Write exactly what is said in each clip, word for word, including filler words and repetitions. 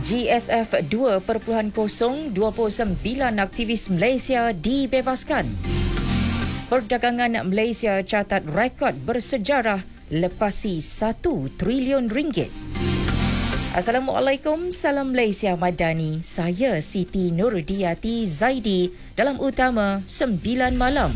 G S F dua titik kosong, dua puluh sembilan aktivis Malaysia dibebaskan. Perdagangan Malaysia catat rekod bersejarah lepasi satu triliun ringgit. Assalamualaikum, salam Malaysia Madani. Saya Siti Nurdiati Zaidi dalam Utama sembilan Malam.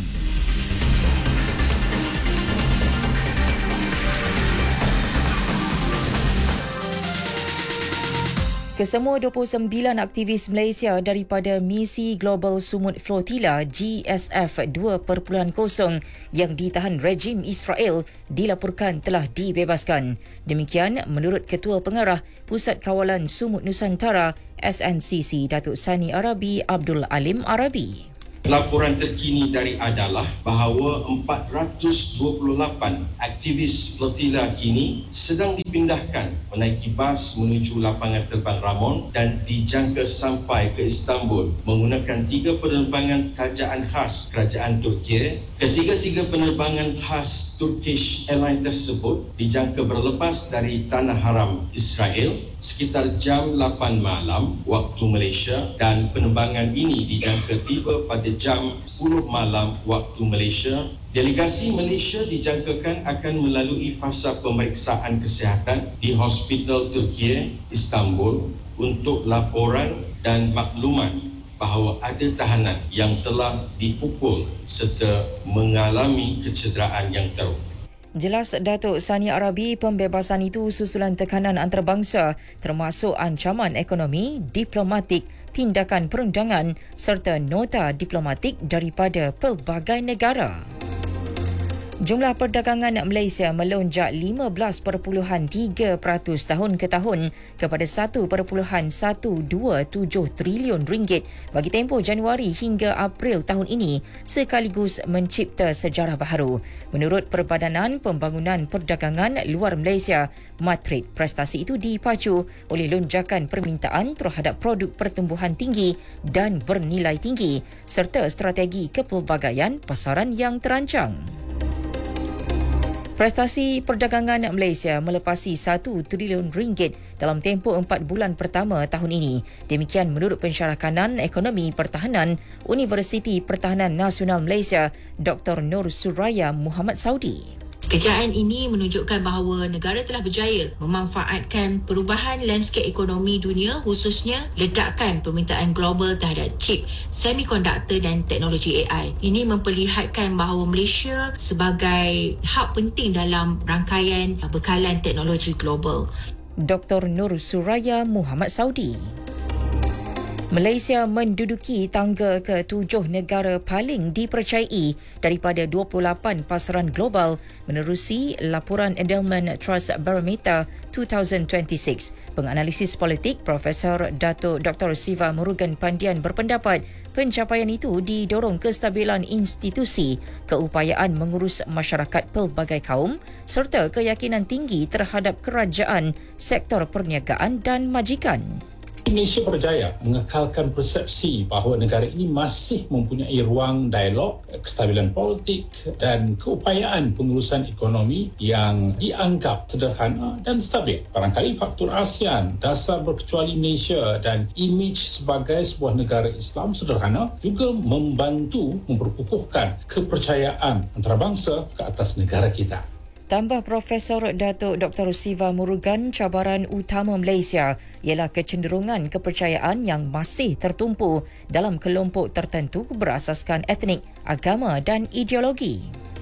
Kesemua dua puluh sembilan aktivis Malaysia daripada misi Global Sumut Flotilla G S F dua titik kosong yang ditahan rejim Israel dilaporkan telah dibebaskan. Demikian menurut Ketua Pengarah Pusat Kawalan Sumut Nusantara S N C C Datuk Sani Arabi Abdul Alim Arabi. Laporan terkini dari Adalah bahawa empat ratus dua puluh lapan aktivis flotilla kini sedang dipindahkan menaiki bas menuju lapangan terbang Ramon dan dijangka sampai ke Istanbul menggunakan tiga penerbangan kerajaan khas Kerajaan Turki. Ketiga-tiga penerbangan khas Turkish Airlines tersebut dijangka berlepas dari Tanah Haram Israel sekitar jam lapan malam waktu Malaysia dan penerbangan ini dijangka tiba pada jam sepuluh malam waktu Malaysia. Delegasi Malaysia dijangkakan akan melalui fasa pemeriksaan kesihatan di Hospital Turki Istanbul untuk laporan dan maklumat bahawa ada tahanan yang telah dipukul serta mengalami kecederaan yang teruk. Jelas Datuk Sani Arabi, pembebasan itu susulan tekanan antarabangsa termasuk ancaman ekonomi, diplomatik, tindakan perundangan serta nota diplomatik daripada pelbagai negara. Jumlah perdagangan Malaysia melonjak lima belas perpuluhan tiga peratus tahun ke tahun kepada satu perpuluhan satu dua tujuh triliun ringgit bagi tempoh Januari hingga April tahun ini sekaligus mencipta sejarah baharu. Menurut Perbadanan Pembangunan Perdagangan Luar Malaysia, Matrid, prestasi itu dipacu oleh lonjakan permintaan terhadap produk pertumbuhan tinggi dan bernilai tinggi serta strategi kepelbagaian pasaran yang terancang. Prestasi perdagangan Malaysia melepasi satu triliun ringgit dalam tempoh empat bulan pertama tahun ini. Demikian menurut Pensyarah Kanan Ekonomi Pertahanan Universiti Pertahanan Nasional Malaysia, Doktor Nur Suraya Muhammad Saudi. Kejayaan ini menunjukkan bahawa negara telah berjaya memanfaatkan perubahan landscape ekonomi dunia, khususnya ledakan permintaan global terhadap chip, semikonduktor dan teknologi A I. Ini memperlihatkan bahawa Malaysia sebagai hub penting dalam rangkaian bekalan teknologi global. Doktor Nur Suraya Muhammad Saudi. Malaysia menduduki tangga ketujuh negara paling dipercayai daripada dua puluh lapan pasaran global menerusi laporan Edelman Trust Barometer dua ribu dua puluh enam. Penganalisis politik Profesor Datuk Doktor Siva Murugan Pandian berpendapat pencapaian itu didorong kestabilan institusi, keupayaan mengurus masyarakat pelbagai kaum serta keyakinan tinggi terhadap kerajaan, sektor perniagaan dan majikan. Malaysia berjaya mengekalkan persepsi bahawa negara ini masih mempunyai ruang dialog, kestabilan politik dan keupayaan pengurusan ekonomi yang dianggap sederhana dan stabil. Barangkali faktor ASEAN, dasar berkecuali Malaysia dan imej sebagai sebuah negara Islam sederhana juga membantu memperkukuhkan kepercayaan antarabangsa ke atas negara kita. Tambah Profesor Datuk Doktor Siva Murugan, cabaran utama Malaysia ialah kecenderungan kepercayaan yang masih tertumpu dalam kelompok tertentu berasaskan etnik, agama dan ideologi.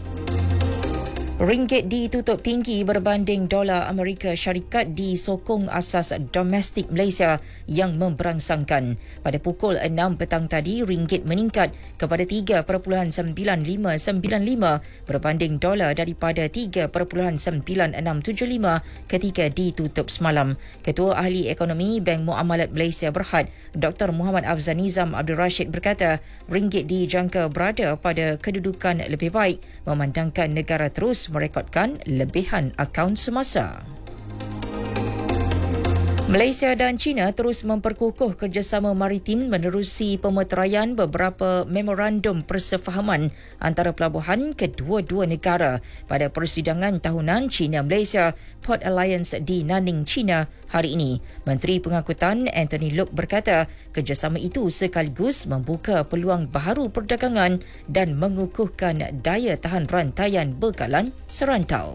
Ringgit ditutup tinggi berbanding dolar Amerika Syarikat disokong asas domestik Malaysia yang memberangsangkan. Pada pukul enam petang tadi, ringgit meningkat kepada tiga perpuluhan sembilan lima sembilan lima berbanding dolar daripada tiga perpuluhan sembilan enam tujuh lima ketika ditutup semalam. Ketua Ahli Ekonomi Bank Muamalat Malaysia Berhad, Doktor Muhammad Afzal Nizam Abdul Rashid berkata, ringgit dijangka berada pada kedudukan lebih baik memandangkan negara terus merekodkan lebihan akaun semasa. Malaysia dan China terus memperkukuh kerjasama maritim menerusi pemeteraian beberapa memorandum persefahaman antara pelabuhan kedua-dua negara pada persidangan tahunan China-Malaysia Port Alliance di Nanning, China hari ini. Menteri Pengangkutan Anthony Loke berkata kerjasama itu sekaligus membuka peluang baharu perdagangan dan mengukuhkan daya tahan rantaian bekalan serantau.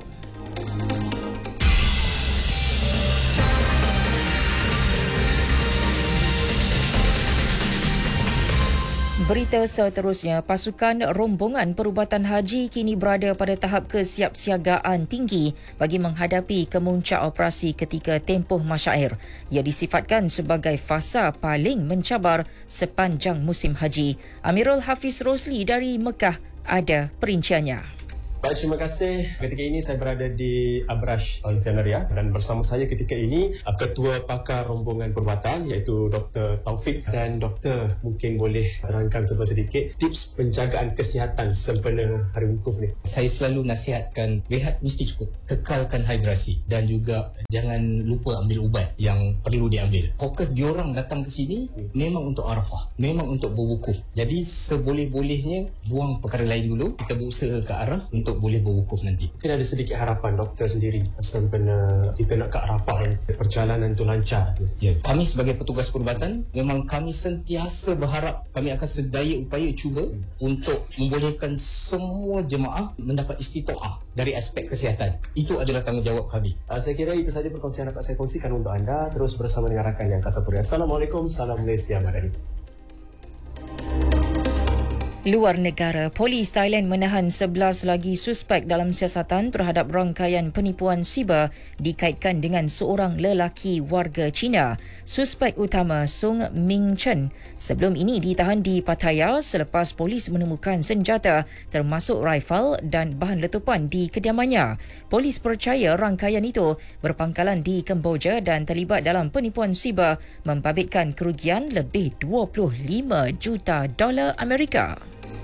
Berita seterusnya, pasukan rombongan perubatan haji kini berada pada tahap kesiapsiagaan tinggi bagi menghadapi kemuncak operasi ketika tempoh masyair. Ia disifatkan sebagai fasa paling mencabar sepanjang musim haji. Amirul Hafiz Rosli dari Mekah ada perinciannya. Baik, terima kasih. Ketika ini saya berada di Abrash Alexandria dan bersama saya ketika ini Ketua Pakar Rombongan Perubatan iaitu Doktor Taufik, dan Doktor mungkin boleh terangkan sedikit tips penjagaan kesihatan sempena hari wukuf ni. Saya selalu nasihatkan rehat mesti cukup, kekalkan hidrasi dan juga jangan lupa ambil ubat yang perlu diambil. Fokus diorang datang ke sini memang untuk Arafah, memang untuk berwukuf. Jadi seboleh-bolehnya buang perkara lain dulu, kita berusaha ke arah untuk boleh berwukuf nanti. Mungkin ada sedikit harapan doktor sendiri sempena kita nak ke Arafah, perjalanan itu lancar. Ya. Kami sebagai petugas perubatan memang kami sentiasa berharap kami akan sedaya upaya cuba untuk membolehkan semua jemaah mendapat istitaah dari aspek kesihatan. Itu adalah tanggungjawab kami. Uh, saya kira itu sahaja perkongsian yang dapat saya kongsikan untuk anda. Terus bersama dengan rakan yang kasapuri. Assalamualaikum, salam Malaysia Madani. Luar negara, polis Thailand menahan sebelas lagi suspek dalam siasatan terhadap rangkaian penipuan siber dikaitkan dengan seorang lelaki warga Cina. Suspek utama Sung Ming Chen sebelum ini ditahan di Pattaya selepas polis menemukan senjata termasuk rifle dan bahan letupan di kediamannya. Polis percaya rangkaian itu berpangkalan di Kemboja dan terlibat dalam penipuan siber membabitkan kerugian lebih dua puluh lima juta dolar Amerika.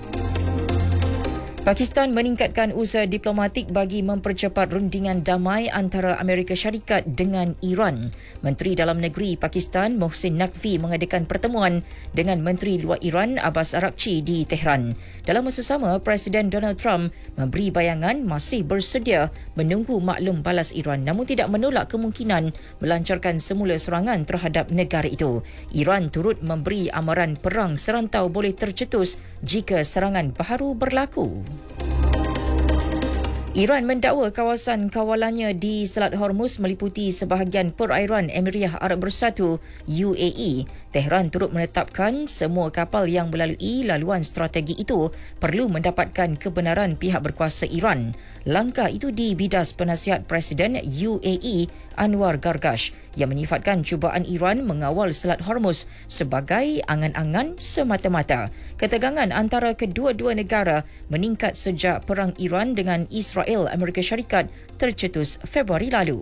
Pakistan meningkatkan usaha diplomatik bagi mempercepat rundingan damai antara Amerika Syarikat dengan Iran. Menteri Dalam Negeri Pakistan Mohsin Naqvi mengadakan pertemuan dengan Menteri Luar Iran Abbas Araghchi di Tehran. Dalam masa sama, Presiden Donald Trump memberi bayangan masih bersedia menunggu maklum balas Iran namun tidak menolak kemungkinan melancarkan semula serangan terhadap negara itu. Iran turut memberi amaran perang serantau boleh tercetus jika serangan baharu berlaku. Iran mendakwa kawasan kawalannya di Selat Hormuz meliputi sebahagian perairan Emiriyah Arab Bersatu U A E. Tehran turut menetapkan semua kapal yang melalui laluan strategi itu perlu mendapatkan kebenaran pihak berkuasa Iran. Langkah itu dibidas penasihat Presiden U A E Anwar Gargash yang menyifatkan cubaan Iran mengawal Selat Hormuz sebagai angan-angan semata-mata. Ketegangan antara kedua-dua negara meningkat sejak perang Iran dengan Israel Amerika Syarikat tercetus Februari lalu.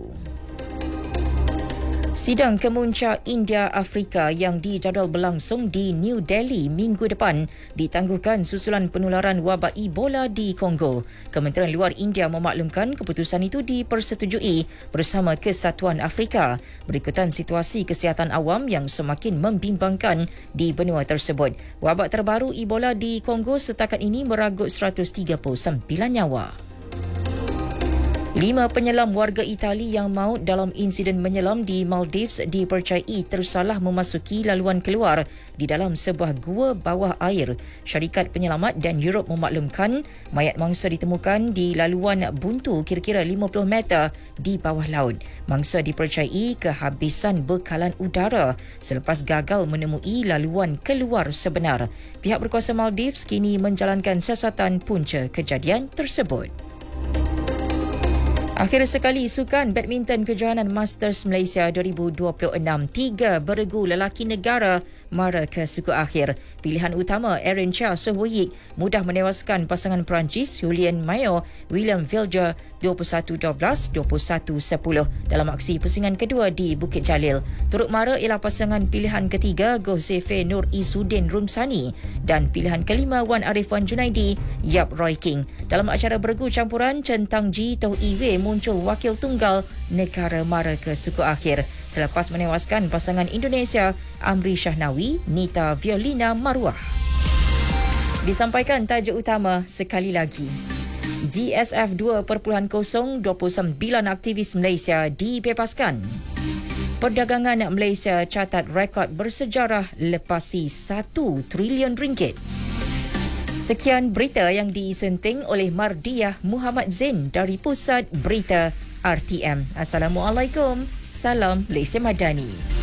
Sidang Kemuncak India-Afrika yang dijadual berlangsung di New Delhi minggu depan ditangguhkan susulan penularan wabak Ebola di Kongo. Kementerian Luar India memaklumkan keputusan itu dipersetujui bersama Kesatuan Afrika berikutan situasi kesihatan awam yang semakin membimbangkan di benua tersebut. Wabak terbaru Ebola di Kongo setakat ini meragut seratus tiga puluh sembilan nyawa. Lima penyelam warga Itali yang maut dalam insiden menyelam di Maldives dipercayai tersalah memasuki laluan keluar di dalam sebuah gua bawah air. Syarikat Penyelamat dan Europe memaklumkan mayat mangsa ditemukan di laluan buntu kira-kira lima puluh meter di bawah laut. Mangsa dipercayai kehabisan bekalan udara selepas gagal menemui laluan keluar sebenar. Pihak berkuasa Maldives kini menjalankan siasatan punca kejadian tersebut. Akhir sekali, sukan badminton kejohanan Masters Malaysia dua ribu dua puluh enam. Tiga beregu lelaki negara mara ke suku akhir. Pilihan utama Aaron Chia Sohwoyik mudah menewaskan pasangan Perancis Julien Mayo William Vilger dua puluh satu dua belas, dua puluh satu sepuluh dalam aksi pusingan kedua di Bukit Jalil. Turut mara ialah pasangan pilihan ketiga Gohsefe Nur Isudin Rumsani dan pilihan kelima Wan Arif Wan Junaidi Yap Roy King. Dalam acara beregu campuran, Chen Tangji Toh Iwe muncul wakil tunggal negara mara ke suku akhir selepas menewaskan pasangan Indonesia Amri Shahnawi, Nita Violina Marwah. Disampaikan tajuk utama sekali lagi. G S F dua titik kosong, dua puluh sembilan aktivis Malaysia dibebaskan. Perdagangan Malaysia catat rekod bersejarah lepasi satu trilion ringgit. Sekian berita yang disenting oleh Mardiah Muhammad Zain dari Pusat Berita R T M. Assalamualaikum. Salam Malaysia Madani.